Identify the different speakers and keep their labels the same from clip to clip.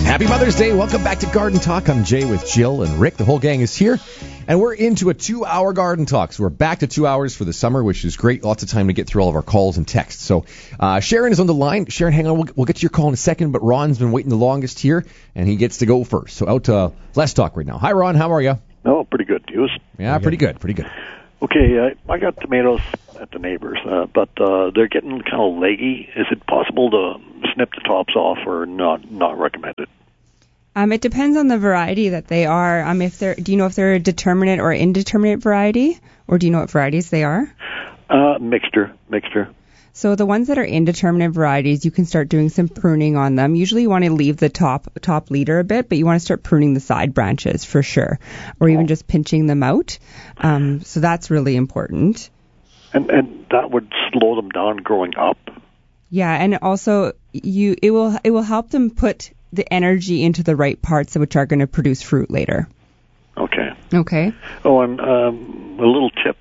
Speaker 1: Happy Mother's Day. Welcome back to Garden Talk. I'm Jay with Jill and Rick. The whole gang is here. And we're into a 2-hour Garden Talk. So we're back to 2 hours for the summer, which is great. Lots of time to get through all of our calls and texts. So Sharon is on the line. Sharon, hang on. We'll get to your call in a second. But Ron's been waiting the longest here, and he gets to go first. So out to Let's Talk right now. Hi, Ron. How are you?
Speaker 2: Oh, pretty good. You?
Speaker 1: Yeah, pretty good.
Speaker 2: Okay, I got tomatoes at the neighbors, but they're getting kind of leggy. Is it possible to snip the tops off or not recommended?
Speaker 3: It depends on the variety that they are. Do you know if they're a determinate or indeterminate variety, or do you know what varieties they are?
Speaker 2: Mixture.
Speaker 3: So the ones that are indeterminate varieties, you can start doing some pruning on them. Usually you want to leave the top leader a bit, but you want to start pruning the side branches for sure, or even just pinching them out. So that's really important.
Speaker 2: And that would slow them down growing up.
Speaker 3: Yeah, and also it will help them put the energy into the right parts, which are going to produce fruit later. Okay.
Speaker 2: Oh, and a little tip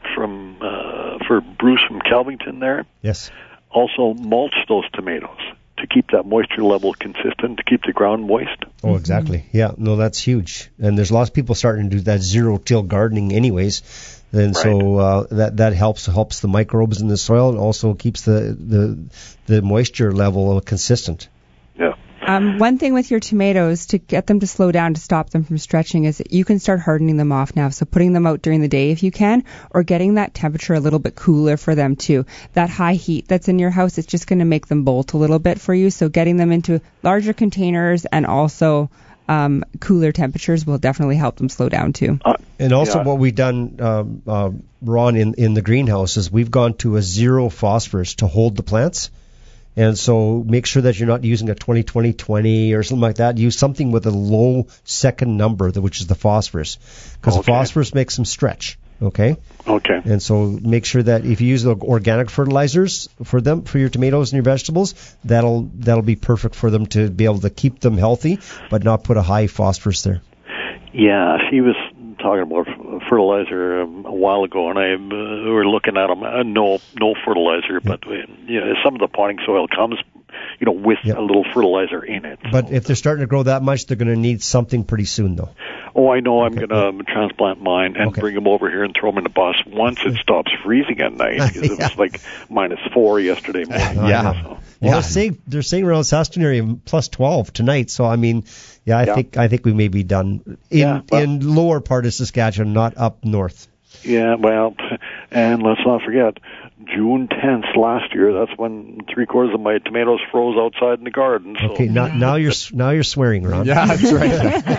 Speaker 2: for Bruce from Kelvington there.
Speaker 4: Yes.
Speaker 2: Also, mulch those tomatoes to keep that moisture level consistent, to keep the ground moist.
Speaker 4: Oh, exactly. Yeah, no, that's huge. And there's lots of people starting to do that zero-till gardening anyways. And so that helps the microbes in the soil and also keeps the moisture level consistent.
Speaker 2: Yeah.
Speaker 3: One thing with your tomatoes to get them to slow down, to stop them from stretching, is that you can start hardening them off now. So putting them out during the day if you can, or getting that temperature a little bit cooler for them too. That high heat that's in your house, it's just going to make them bolt a little bit for you. So getting them into larger containers and also cooler temperatures will definitely help them slow down too.
Speaker 4: And also what we've done, Ron, in the greenhouse is we've gone to a zero phosphorus to hold the plants. And so make sure that you're not using a 20-20-20 or something like that. Use something with a low second number, which is the phosphorus. Because the phosphorus makes them stretch. Okay?
Speaker 2: Okay.
Speaker 4: And so make sure that if you use the organic fertilizers for your tomatoes and your vegetables, that'll be perfect for them to be able to keep them healthy, but not put a high phosphorus there.
Speaker 2: Yeah, she was talking about fertilizer a while ago, and we were looking at them. No fertilizer, but some of the potting soil comes, with a little fertilizer in it.
Speaker 4: But if they're starting to grow that much, they're going to need something pretty soon, though.
Speaker 2: Oh, I know. I'm going to transplant mine and bring them over here and throw them in the bus once it stops freezing at night, because it was like -4 yesterday morning.
Speaker 4: Well, they're saying around Saskatoon area plus 12 tonight. So I mean, I think we may be done in lower part of Saskatchewan, not up north.
Speaker 2: Yeah, well, and let's not forget, June 10th last year, that's when 3/4 of my tomatoes froze outside in the garden. So.
Speaker 4: Okay, now you're swearing, Ron.
Speaker 1: Yeah, that's right.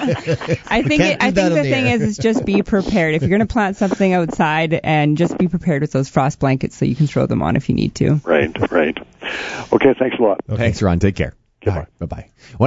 Speaker 3: I think the thing is just be prepared. If you're going to plant something outside, and just be prepared with those frost blankets so you can throw them on if you need to.
Speaker 2: Right. Okay, thanks a lot.
Speaker 1: Okay. Thanks, Ron. Take care.
Speaker 2: Goodbye.
Speaker 1: Bye-bye.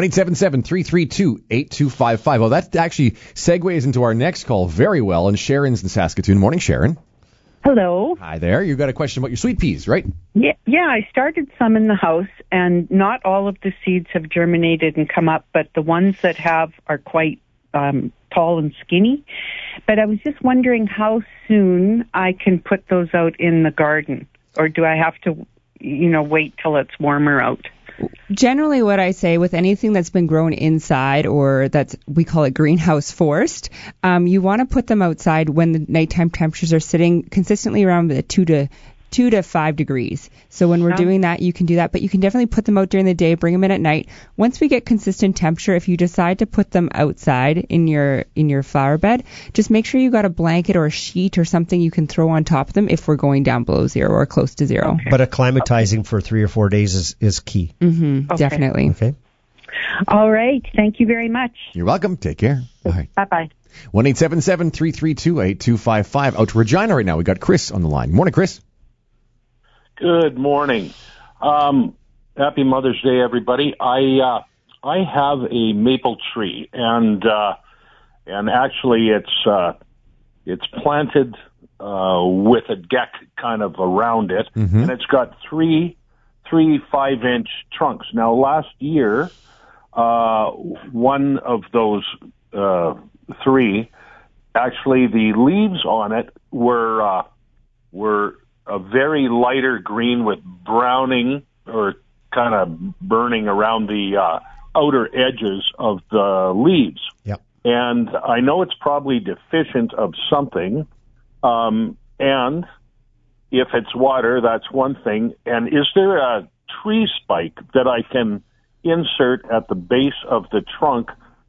Speaker 1: 1-877-332-8255. Well, that actually segues into our next call very well, and Sharon's in Saskatoon. Morning, Sharon.
Speaker 5: Hello.
Speaker 1: Hi there. You got a question about your sweet peas, right?
Speaker 5: Yeah, I started some in the house, and not all of the seeds have germinated and come up, but the ones that have are quite tall and skinny. But I was just wondering how soon I can put those out in the garden, or do I have to, wait till it's warmer out?
Speaker 3: Generally, what I say with anything that's been grown inside, or we call it greenhouse forced, you want to put them outside when the nighttime temperatures are sitting consistently around the 2 to 5 degrees. So when we're doing that, you can do that, but you can definitely put them out during the day, bring them in at night. Once we get consistent temperature, if you decide to put them outside in your flower bed, just make sure you got a blanket or a sheet or something you can throw on top of them if we're going down below zero or close to zero.
Speaker 4: Okay. But acclimatizing for 3 or 4 days is key.
Speaker 3: Mm-hmm, definitely.
Speaker 4: Okay.
Speaker 5: All right. Thank you very much.
Speaker 1: You're welcome. Take care. All right.
Speaker 5: Bye-bye.
Speaker 1: 1-877-332-8255. Out to Regina right now. We got Chris on the line. Morning, Chris.
Speaker 6: Good morning. Happy Mother's Day, everybody. I have a maple tree, and actually it's planted with a deck kind of around it, and it's got three 5-inch trunks. Now, last year, one of those 3, actually, the leaves on it were a very lighter green with browning or kind of burning around the outer edges of the leaves.
Speaker 4: Yep.
Speaker 6: And I know it's probably deficient of something. And if it's water, that's one thing. And is there a tree spike that I can insert at the base of the trunk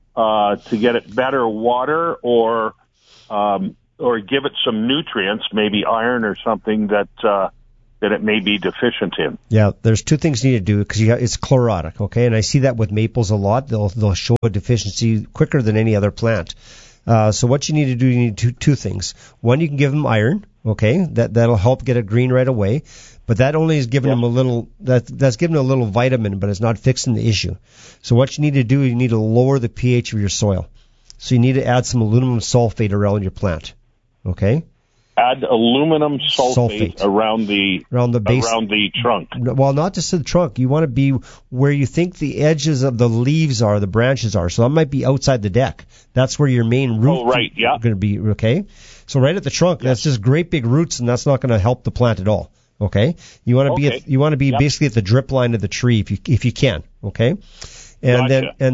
Speaker 6: to get it better water, or give it some nutrients, maybe iron or something that it may be deficient in?
Speaker 4: Yeah, there's two things you need to do because it's chlorotic, okay? And I see that with maples a lot. They'll show a deficiency quicker than any other plant. So what you need to do, you need two things. One, you can give them iron, okay? That'll help get it green right away. But that only is giving them a little, that's giving them a little vitamin, but it's not fixing the issue. So what you need to do, you need to lower the pH of your soil. So you need to add some aluminum sulfate around your plant, okay?
Speaker 6: Add aluminum sulfate around the base, around the trunk.
Speaker 4: Well, not just the trunk. You want to be where you think the edges of the leaves are, the branches are. So that might be outside the deck. That's where your main root is going to be, okay? So right at the trunk, that's just great big roots, and that's not going to help the plant at all. Okay, you want to be basically at the drip line of the tree if you can. Okay, and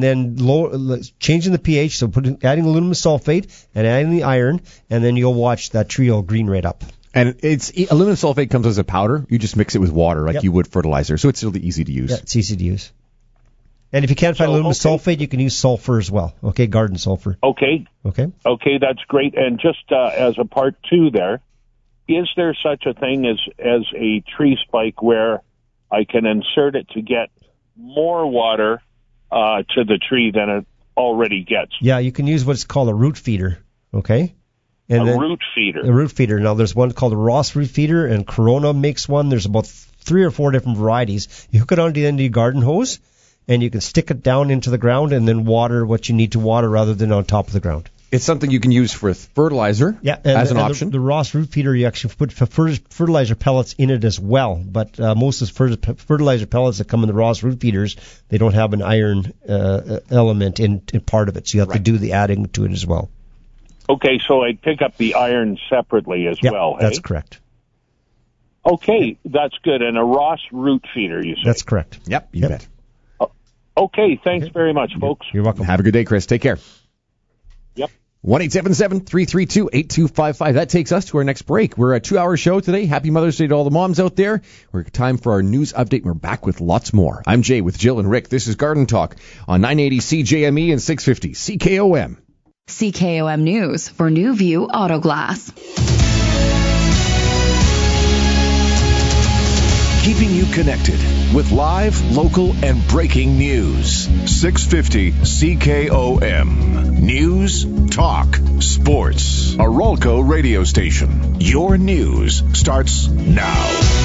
Speaker 4: then changing the pH, so adding aluminum sulfate and adding the iron, and then you'll watch that tree will green right up.
Speaker 1: And aluminum sulfate comes as a powder. You just mix it with water like you would fertilizer, so it's really easy to use.
Speaker 4: Yeah, it's easy to use. And if you can't find aluminum sulfate, you can use sulfur as well. Okay, garden sulfur.
Speaker 6: Okay, that's great. And just as a part two there. Is there such a thing as a tree spike where I can insert it to get more water to the tree than it already gets?
Speaker 4: Yeah, you can use what's called a root feeder, okay?
Speaker 6: Root feeder.
Speaker 4: A root feeder. Now, there's one called a Ross root feeder, and Corona makes one. There's about 3 or 4 different varieties. You hook it onto the end of your garden hose, and you can stick it down into the ground and then water what you need to water rather than on top of the ground.
Speaker 1: It's something you can use for fertilizer as an option.
Speaker 4: The Ross root feeder, you actually put fertilizer pellets in it as well. But most of the fertilizer pellets that come in the Ross root feeders, they don't have an iron element in part of it. So you have to do the adding to it as well.
Speaker 6: Okay, so I'd pick up the iron separately as well.
Speaker 4: That's correct.
Speaker 6: Okay, that's good. And a Ross root feeder, you say?
Speaker 4: That's correct.
Speaker 1: Yep, you bet.
Speaker 6: Okay, thanks very much, folks.
Speaker 4: You're welcome.
Speaker 1: Have a good day, Chris. Take care.
Speaker 6: Yep.
Speaker 1: 1-877-332-8255. That takes us to our next break. We're a 2-hour show today. Happy Mother's Day to all the moms out there. We're time for our news update. We're back with lots more. I'm Jay with Jill and Rick. This is Garden Talk on 980 CJME and 650 CKOM.
Speaker 7: CKOM News for New View Auto Glass.
Speaker 8: Keeping you connected with live, local, and breaking news. 650 CKOM. News, talk, sports. A Rolco radio station. Your news starts now.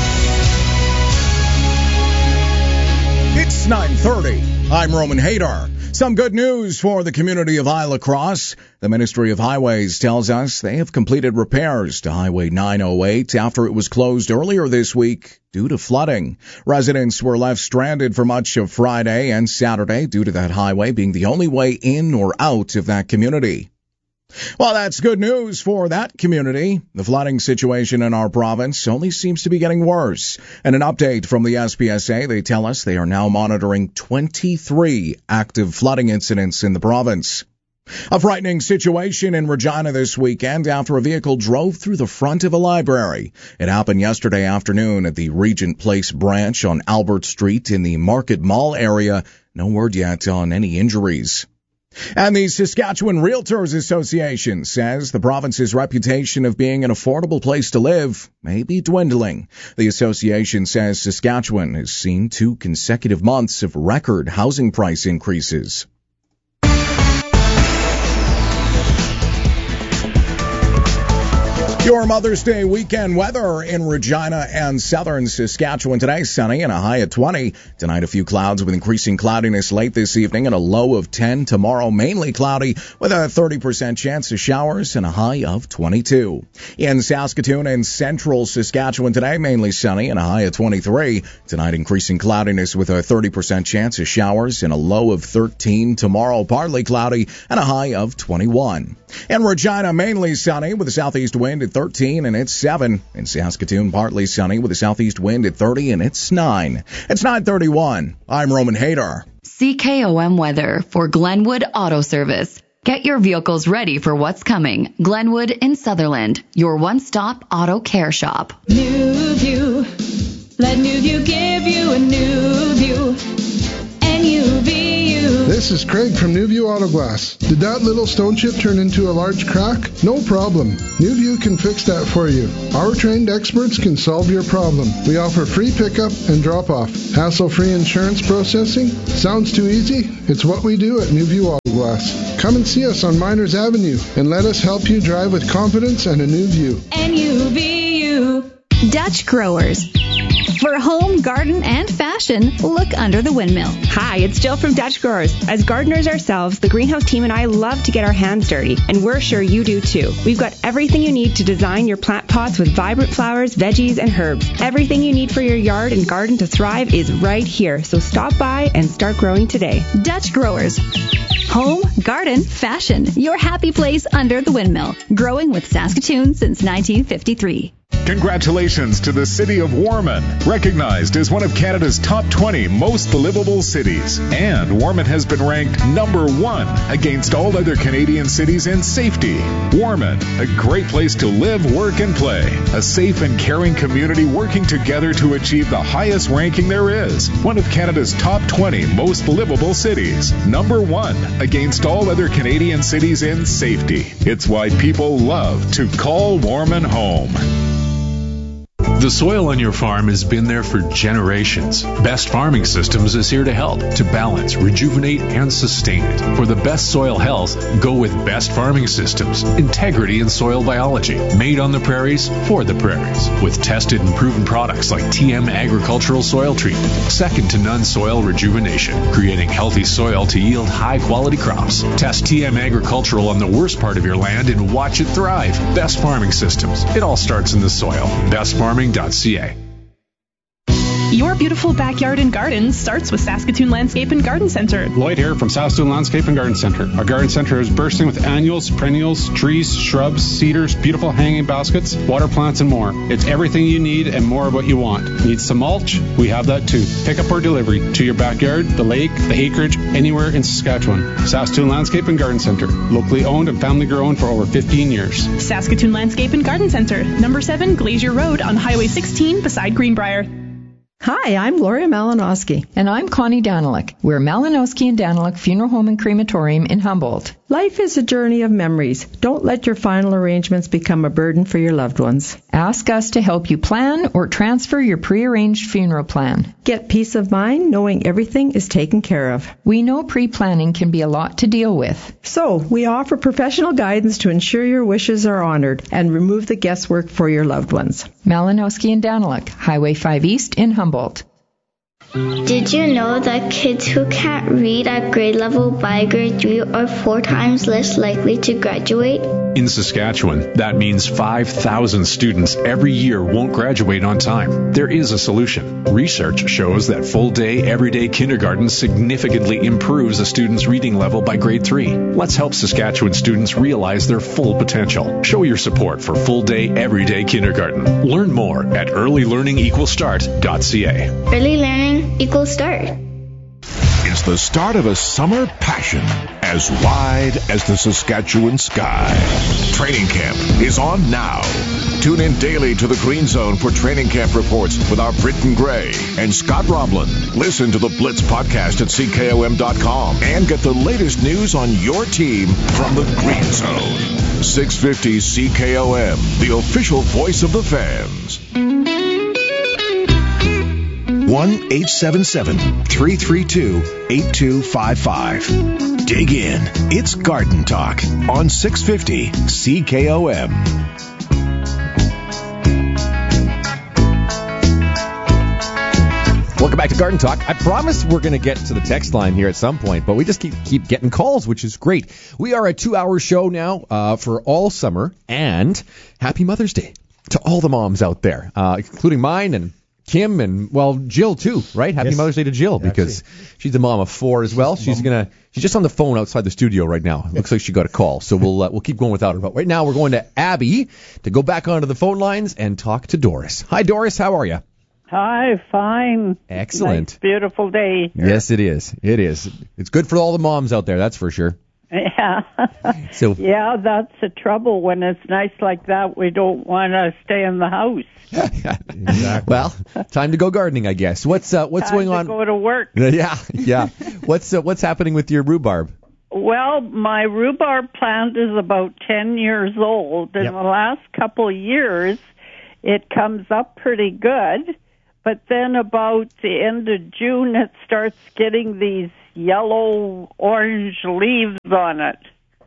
Speaker 9: It's 9:30. I'm Roman Hadar. Some good news for the community of Isla Crosse. The Ministry of Highways tells us they have completed repairs to Highway 908 after it was closed earlier this week due to flooding. Residents were left stranded for much of Friday and Saturday due to that highway being the only way in or out of that community. Well, that's good news for that community. The flooding situation in our province only seems to be getting worse. And an update from the SPSA, they tell us they are now monitoring 23 active flooding incidents in the province. A frightening situation in Regina this weekend after a vehicle drove through the front of a library. It happened yesterday afternoon at the Regent Place branch on Albert Street in the Market Mall area. No word yet on any injuries. And the Saskatchewan Realtors Association says the province's reputation of being an affordable place to live may be dwindling. The association says Saskatchewan has seen 2 consecutive months of record housing price increases. Your Mother's Day weekend weather in Regina and southern Saskatchewan today. Sunny and a high of 20. Tonight a few clouds with increasing cloudiness late this evening and a low of 10. Tomorrow mainly cloudy with a 30% chance of showers and a high of 22. In Saskatoon and central Saskatchewan today mainly sunny and a high of 23. Tonight increasing cloudiness with a 30% chance of showers and a low of 13. Tomorrow partly cloudy and a high of 21. In Regina mainly sunny with a southeast wind at 13 and it's 7. In Saskatoon, partly sunny with a southeast wind at 30 and it's 9. It's 9:31. I'm Roman Hadar.
Speaker 7: CKOM weather for Glenwood Auto Service. Get your vehicles ready for what's coming. Glenwood in Sutherland, your one-stop auto care shop.
Speaker 10: New View. Let New View give you a new view. NUVU.
Speaker 11: This is Craig from New View Auto Glass. Did that little stone chip turn into a large crack? No problem. New View can fix that for you. Our trained experts can solve your problem. We offer free pickup and drop-off. Hassle-free insurance processing? Sounds too easy? It's what we do at New View Auto Glass. Come and see us on Miners Avenue and let us help you drive with confidence and a new view.
Speaker 10: NUVU.
Speaker 12: Dutch Growers. For home, garden, and fashion, look under the windmill.
Speaker 3: Hi, it's Jill from Dutch Growers. As gardeners ourselves, the greenhouse team and I love to get our hands dirty, and we're sure you do too. We've got everything you need to design your plant pots with vibrant flowers, veggies, and herbs. Everything you need for your yard and garden to thrive is right here, so stop by and start growing today.
Speaker 12: Dutch Growers. Home, garden, fashion. Your happy place under the windmill. Growing with Saskatoon since 1953.
Speaker 13: Congratulations to the City of Warman, recognized as one of Canada's top 20 most livable cities. And Warman has been ranked number 1 against all other Canadian cities in safety. Warman, a great place to live, work, and play. A safe and caring community working together to achieve the highest ranking there is. One of Canada's top 20 most livable cities. Number 1 against all other Canadian cities in safety. It's why people love to call Warman home.
Speaker 14: The soil on your farm has been there for generations. Best Farming Systems is here to help, to balance, rejuvenate, and sustain it. For the best soil health, go with Best Farming Systems. Integrity in soil biology. Made on the prairies, for the prairies. With tested and proven products like TM Agricultural Soil Treatment. Second to none soil rejuvenation. Creating healthy soil to yield high-quality crops. Test TM Agricultural on the worst part of your land and watch it thrive. Best Farming Systems. It all starts in the soil. BestFarming.ca.
Speaker 15: Your beautiful backyard and garden starts with Saskatoon Landscape and Garden Center.
Speaker 16: Lloyd here from Saskatoon Landscape and Garden Center. Our garden center is bursting with annuals, perennials, trees, shrubs, cedars, beautiful hanging baskets, water plants, and more. It's everything you need and more of what you want. Need some mulch? We have that too. Pick up or delivery to your backyard, the lake, the acreage, anywhere in Saskatchewan. Saskatoon Landscape and Garden Center. Locally owned and family grown for over 15 years.
Speaker 15: Saskatoon Landscape and Garden Center. Number 7 Glacier Road on Highway 16 beside Greenbrier.
Speaker 17: Hi, I'm Gloria Malinowski.
Speaker 18: And I'm Connie Daniluk. We're Malinowski and Daniluk Funeral Home and Crematorium in Humboldt.
Speaker 17: Life is a journey of memories. Don't let your final arrangements become a burden for your loved ones.
Speaker 18: Ask us to help you plan or transfer your prearranged funeral plan.
Speaker 17: Get peace of mind knowing everything is taken care of.
Speaker 18: We know pre-planning can be a lot to deal with.
Speaker 17: So, we offer professional guidance to ensure your wishes are honored and remove the guesswork for your loved ones.
Speaker 18: Malinowski and Daniluk, Highway 5 East in Humboldt.
Speaker 19: Did you know that kids who can't read at grade level by grade 3 are 4 times less likely to graduate?
Speaker 14: In Saskatchewan, that means 5,000 students every year won't graduate on time. There is a solution. Research shows that full-day, everyday kindergarten significantly improves a student's reading level by grade 3. Let's help Saskatchewan students realize their full potential. Show your support for full-day, everyday kindergarten. Learn more at earlylearningequalstart.ca.
Speaker 19: Early learning equals start.
Speaker 8: It's the start of a summer passion as wide as the Saskatchewan sky. Training camp is on now. Tune in daily to the Green Zone for training camp reports with our Britton Gray and Scott Roblin. Listen to the Blitz podcast at CKOM.com and get the latest news on your team from the Green Zone. 650 CKOM, the official voice of the fans. 1-877-332-8255. Dig in. It's Garden Talk on 650 CKOM.
Speaker 1: Welcome back to Garden Talk. I promise we're going to get to the text line here at some point, but we just keep getting calls, which is great. We are a 2-hour show now for all summer, and happy Mother's Day to all the moms out there, including mine and Kim and, well, Jill too, right? Happy Mother's Day to Jill, because she's the mom of 4 as well. She's just on the phone outside the studio right now. It looks like she got a call, so we'll keep going without her. But right now we're going to Abby to go back onto the phone lines and talk to Doris. Hi, Doris. How are you?
Speaker 20: Hi, fine.
Speaker 1: Excellent.
Speaker 20: Nice, beautiful day.
Speaker 1: Yes, it is. It is. It's good for all the moms out there, that's for sure.
Speaker 20: Yeah.
Speaker 1: So
Speaker 20: yeah, that's the trouble. When it's nice like that, we don't want to stay in the house.
Speaker 1: Exactly. Well, time to go gardening, I guess. What's going on?
Speaker 20: Go to work.
Speaker 1: Yeah. What's happening with your rhubarb?
Speaker 20: Well, my rhubarb plant is about 10 years old. In the last couple of years, it comes up pretty good. But then about the end of June, it starts getting these yellow-orange leaves on it.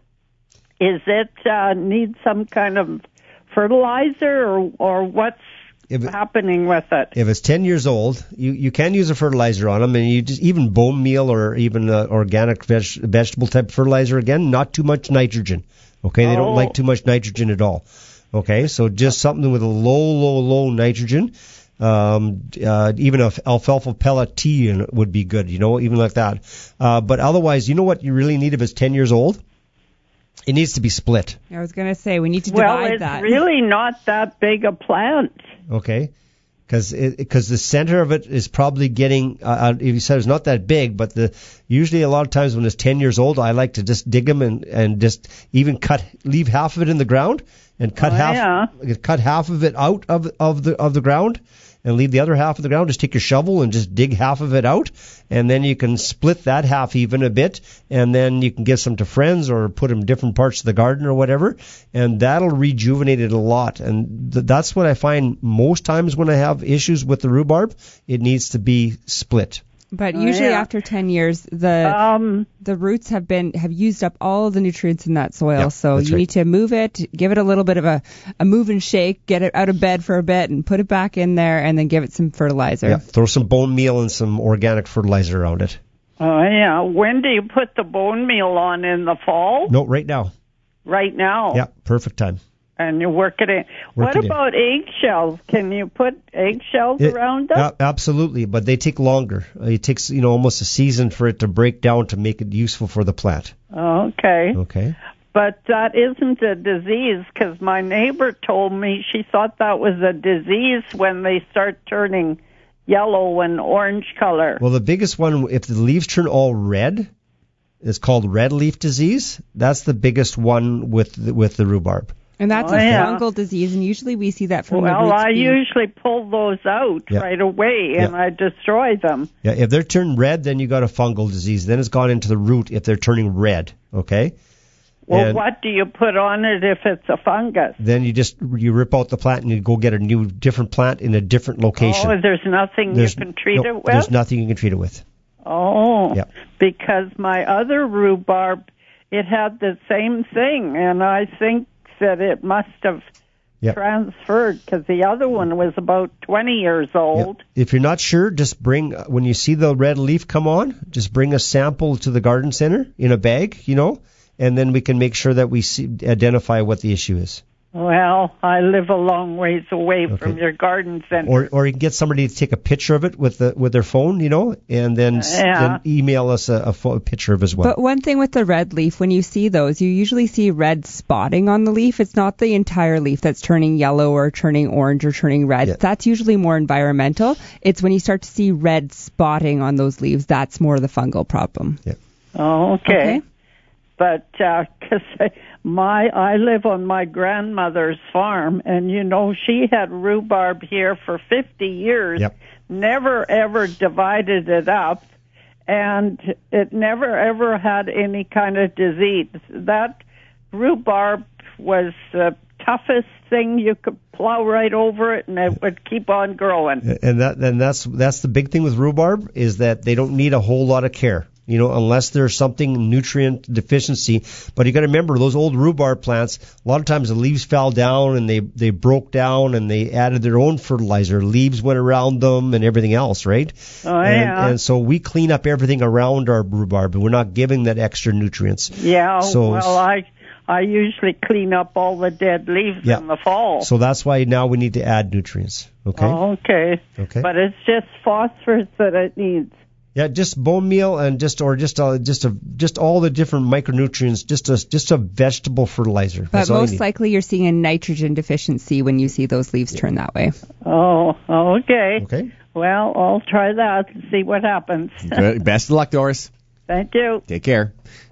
Speaker 20: Is it need some kind of fertilizer, or what's happening with it?
Speaker 4: If it's 10 years old, you can use a fertilizer on them, and you just even bone meal or even organic vegetable type fertilizer. Again, not too much nitrogen. Okay, they don't like too much nitrogen at all. Okay, so just something with a low nitrogen. Even a alfalfa pellet tea would be good, even like that. But otherwise, you know what you really need if it's 10 years old? It needs to be split.
Speaker 3: I was going to say, we need to divide that.
Speaker 20: Well, it's really not that big a plant.
Speaker 4: Okay. Because the center of it is probably getting, if you said it's not that big, but usually a lot of times when it's 10 years old, I like to just dig them and just even leave half of it in the ground and cut half of it out of the ground and leave the other half of the ground. Just take your shovel and just dig half of it out, and then you can split that half even a bit, and then you can give some to friends or put them in different parts of the garden or whatever, and that'll rejuvenate it a lot. And that's what I find most times when I have issues with the rhubarb. It needs to be split.
Speaker 3: But usually after 10 years, the roots have used up all the nutrients in that soil. So you need to move it, give it a little bit of a move and shake, get it out of bed for a bit, and put it back in there, and then give it some fertilizer.
Speaker 4: Yeah, throw some bone meal and some organic fertilizer around it.
Speaker 20: Oh, yeah. When do you put the bone meal on, in the fall?
Speaker 4: No, right now.
Speaker 20: Right now?
Speaker 4: Yeah, perfect time.
Speaker 20: And you work it in. What about eggshells? Can you put eggshells around them?
Speaker 4: Absolutely, but they take longer. It takes, almost a season for it to break down to make it useful for the plant.
Speaker 20: Okay.
Speaker 4: Okay.
Speaker 20: But that isn't a disease, because my neighbor told me she thought that was a disease when they start turning yellow and orange color.
Speaker 4: Well, the biggest one, if the leaves turn all red, it's called red leaf disease. That's the biggest one with the rhubarb.
Speaker 3: And that's a fungal disease, and usually we see that from the roots.
Speaker 20: Well, I usually pull those out right away, and I destroy them.
Speaker 4: Yeah, if they're turned red, then you got a fungal disease. Then it's gone into the root if they're turning red, okay?
Speaker 20: Well, what do you put on it if it's a fungus?
Speaker 4: Then you rip out the plant and you go get a different plant in a different location.
Speaker 20: Oh, there's nothing you can treat it with?
Speaker 4: There's nothing you can treat it with.
Speaker 20: Oh, because my other rhubarb, it had the same thing, and I think that it must have transferred, because the other one was about 20 years old.
Speaker 4: If you're not sure, just when you see the red leaf come on, just bring a sample to the garden center in a bag, and then we can make sure that we identify what the issue is.
Speaker 20: Well, I live a long ways away from your garden center.
Speaker 4: Or you can get somebody to take a picture of it with their phone, and then email us a picture of it as well.
Speaker 3: But one thing with the red leaf, when you see those, you usually see red spotting on the leaf. It's not the entire leaf that's turning yellow or turning orange or turning red. That's usually more environmental. It's when you start to see red spotting on those leaves, that's more the fungal problem.
Speaker 4: Yeah.
Speaker 20: Oh, okay. But because I live on my grandmother's farm, and she had rhubarb here for 50 years. Never ever divided it up, and it never ever had any kind of disease. That rhubarb was the toughest thing. You could plow right over it, and it would keep on growing.
Speaker 4: And that's the big thing with rhubarb, is that they don't need a whole lot of care. Unless there's something nutrient deficiency. But you got to remember, those old rhubarb plants, a lot of times the leaves fell down and they broke down and they added their own fertilizer. Leaves went around them and everything else, right?
Speaker 20: Oh, yeah.
Speaker 4: And so we clean up everything around our rhubarb, and we're not giving that extra nutrients.
Speaker 20: Yeah, I usually clean up all the dead leaves in the fall.
Speaker 4: So that's why now we need to add nutrients. Okay.
Speaker 20: Okay. But it's just phosphorus that it needs.
Speaker 4: Yeah, just bone meal and just all the different micronutrients, just a vegetable fertilizer.
Speaker 3: But most likely you're seeing a nitrogen deficiency when you see those leaves turn that way.
Speaker 20: Oh, okay.
Speaker 4: Okay.
Speaker 20: Well, I'll try that and see what happens.
Speaker 1: Good. Best of luck, Doris.
Speaker 20: Thank you.
Speaker 1: Take care.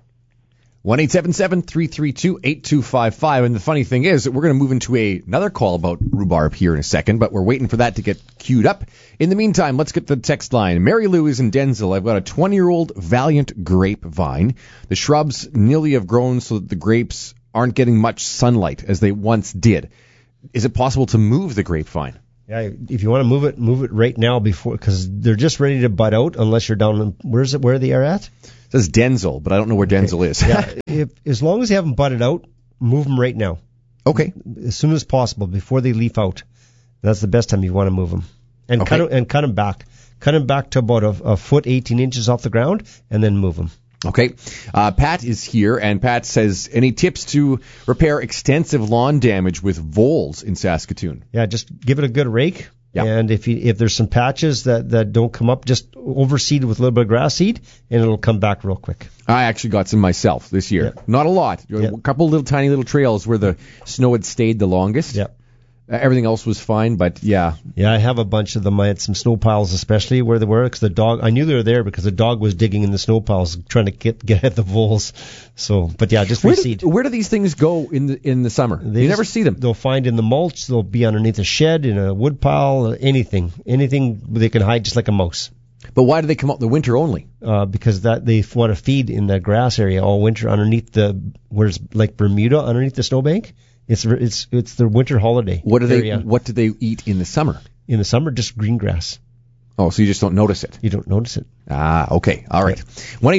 Speaker 1: 1-877-332-8255. And the funny thing is that we're going to move into another call about rhubarb here in a second, but we're waiting for that to get queued up. In the meantime, let's get the text line. Mary Lou is in Denzel. I've got a 20-year-old Valiant grapevine. The shrubs nearly have grown so that the grapes aren't getting much sunlight as they once did. Is it possible to move the grapevine?
Speaker 4: Yeah, if you want to move it right now because they're just ready to bud out unless you're down in, where they are at?
Speaker 1: It says Denzel, but I don't know where Denzel is.
Speaker 4: Yeah, as long as they haven't budded out, move them right now.
Speaker 1: Okay.
Speaker 4: As soon as possible before they leaf out. That's the best time you want to move them. And cut them back. Cut them back to about a foot, 18 inches off the ground, and then move them.
Speaker 1: Okay. Pat is here, and Pat says, any tips to repair extensive lawn damage with voles in Saskatoon?
Speaker 4: Yeah, just give it a good rake. Yep. And if there's some patches that don't come up, just overseed with a little bit of grass seed, and it'll come back real quick.
Speaker 1: I actually got some myself this year. Yeah. Not a lot. Yeah. A couple little tiny little trails where the snow had stayed the longest.
Speaker 4: Yeah.
Speaker 1: Everything else was fine, but yeah.
Speaker 4: Yeah, I have a bunch of them. I had some snow piles, especially where they were, because the dog, I knew they were there because the dog was digging in the snow piles trying to get at the voles. So, but yeah, just reseed.
Speaker 1: Where do these things go in the summer? You never see them.
Speaker 4: They'll find in the mulch. They'll be underneath a shed, in a wood pile, anything they can hide just like a mouse.
Speaker 1: But why do they come out in the winter only?
Speaker 4: Because they want to feed in that grass area all winter underneath where's like Bermuda underneath the snowbank. It's their winter holiday.
Speaker 1: What do they eat in the summer?
Speaker 4: In the summer, just green grass.
Speaker 1: Oh, so you just don't notice it?
Speaker 4: You don't notice it.
Speaker 1: Ah, okay. All right.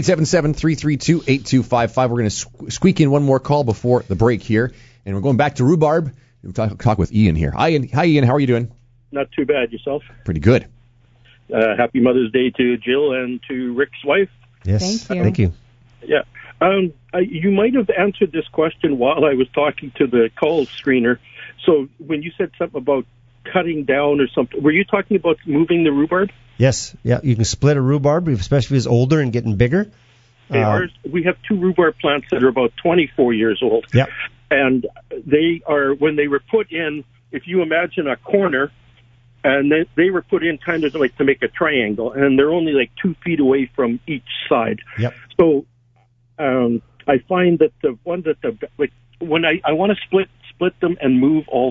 Speaker 1: 1-877-332-8255. We're going to squeak in one more call before the break here, and we're going back to rhubarb. We'll talk with Ian here. Hi, Ian. How are you doing?
Speaker 21: Not too bad. Yourself?
Speaker 1: Pretty good.
Speaker 21: Happy Mother's Day to Jill and to Rick's wife.
Speaker 4: Yes. Thank you.
Speaker 21: Yeah. You might have answered this question while I was talking to the call screener. So when you said something about cutting down or something, were you talking about moving the rhubarb?
Speaker 4: Yes. Yeah, you can split a rhubarb, especially if it's older and getting bigger.
Speaker 21: We have two rhubarb plants that are about 24 years old.
Speaker 4: Yeah.
Speaker 21: And they are, when they were put in, if you imagine a corner, and they were put in kind of like to make a triangle, and they're only like 2 feet away from each side.
Speaker 4: Yep.
Speaker 21: So I find that the one that when I want to split them and move all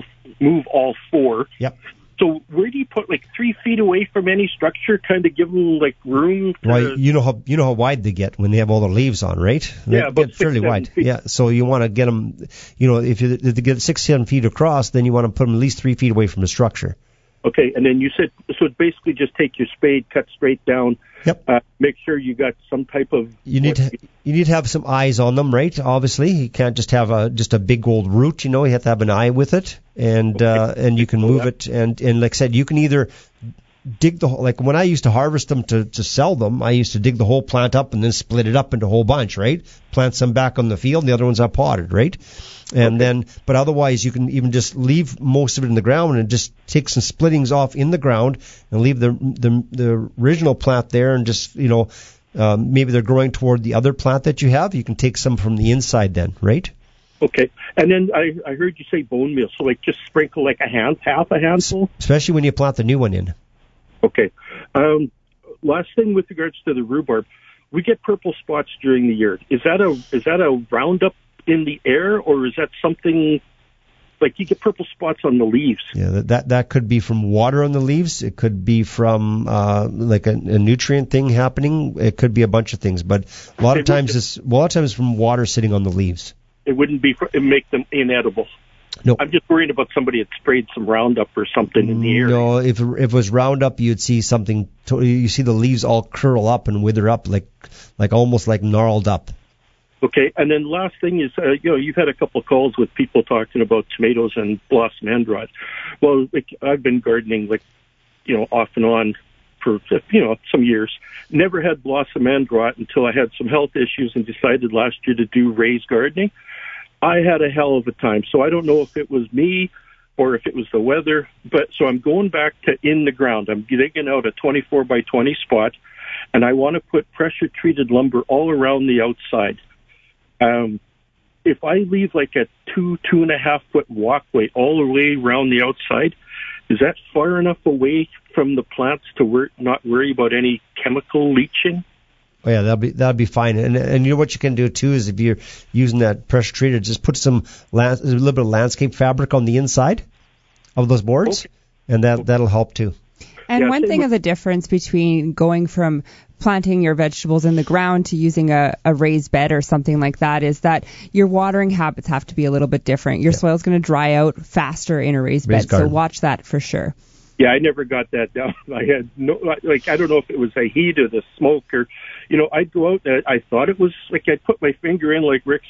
Speaker 21: four.
Speaker 4: Yep.
Speaker 21: So where do you put 3 feet away from any structure, kind of give them room?
Speaker 4: Well, you know how wide they get when they have all the leaves on, right? They
Speaker 21: about
Speaker 4: fairly
Speaker 21: 6-7
Speaker 4: wide.
Speaker 21: feet.
Speaker 4: Yeah. So you want to get them. If they get 6-7 feet across, then you want to put them at least 3 feet away from the structure.
Speaker 21: Okay, and then you said, so basically just take your spade, cut straight down.
Speaker 4: Yep.
Speaker 21: Make sure you got some type of...
Speaker 4: You need to have some eyes on them, right? Obviously, you can't just have just a big old root. You have to have an eye with it, and you can move it. And like I said, you can either dig the whole... Like when I used to harvest them to sell them, I used to dig the whole plant up and then split it up into a whole bunch, right? Plant some back on the field, and the other ones are potted, right? And then, but otherwise, you can even just leave most of it in the ground and just take some splittings off in the ground and leave the original plant there, and just maybe they're growing toward the other plant that you have. You can take some from the inside then, right?
Speaker 21: Okay. And then I heard you say bone meal, so just sprinkle half a handful,
Speaker 4: especially when you plant the new one in.
Speaker 21: Okay. Last thing with regards to the rhubarb, we get purple spots during the year. Is that a Roundup in the air, or is that something like you get purple spots on the leaves?
Speaker 4: Yeah, that could be from water on the leaves. It could be from like a nutrient thing happening. It could be a bunch of things, but a lot of times it's from water sitting on the leaves.
Speaker 21: It wouldn't make them inedible.
Speaker 4: No.
Speaker 21: I'm just worried about somebody that sprayed some Roundup or something in the air.
Speaker 4: No, if it was Roundup, you'd see something. You see the leaves all curl up and wither up, like almost like gnarled up.
Speaker 21: Okay, and then last thing is, you've had a couple of calls with people talking about tomatoes and blossom end rot. Well, I've been gardening, off and on for, some years. Never had blossom end rot until I had some health issues and decided last year to do raised gardening. I had a hell of a time. So I don't know if it was me or if it was the weather. But so I'm going back to in the ground. I'm digging out a 24 by 20 spot, and I want to put pressure-treated lumber all around the outside. If I leave like a 2.5 foot walkway all the way around the outside, is that far enough away from the plants to not worry about any chemical leaching?
Speaker 4: Oh yeah, that'll be fine. And you know what you can do too is if you're using that pressure treated, just put a little bit of landscape fabric on the inside of those boards, and that'll help too.
Speaker 3: And one thing of the difference between going from planting your vegetables in the ground to using a raised bed or something like that is that your watering habits have to be a little bit different. Your soil's going to dry out faster in a raised bed,
Speaker 4: garden.
Speaker 3: So watch that for sure.
Speaker 21: Yeah, I never got that down. I had I don't know if it was the heat or the smoke or, I'd go out there. I thought it was I'd put my finger in like Rick